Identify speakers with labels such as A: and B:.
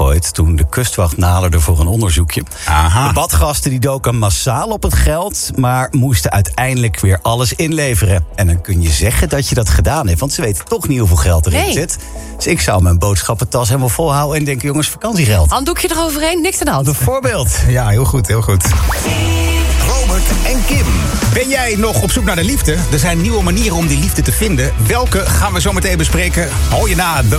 A: gegooid toen de kustwacht naderde voor een onderzoekje.
B: Aha.
A: De badgasten die doken massaal op het geld, maar moesten uiteindelijk weer alles inleveren. En dan kun je zeggen dat je dat gedaan hebt, want ze weten toch niet hoeveel geld erin zit. Dus ik zou mijn boodschappentas helemaal vol houden en denken, jongens, vakantiegeld.
C: Handdoekje eroverheen, niks aan de hand.
A: Bijvoorbeeld.
B: Ja, heel goed, heel goed.
D: Robert en Kim.
B: Ben jij nog op zoek naar de liefde? Er zijn nieuwe manieren om die liefde te vinden. Welke gaan we zo meteen bespreken? Hou je na.